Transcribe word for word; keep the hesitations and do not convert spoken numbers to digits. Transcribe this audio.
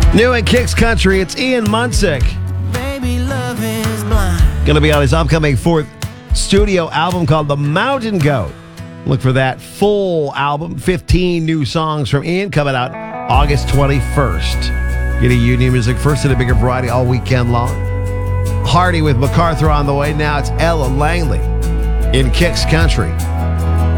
New in Kicks Country, it's Ian Munsick. Baby, love is blind. Going to be on his upcoming fourth studio album called The Mountain Goat. Look for that full album. fifteen new songs from Ian coming out August twenty-first. Getting you new music first in a bigger variety all weekend long. Hardy with MacArthur on the way. Now it's Ella Langley in Kicks Country.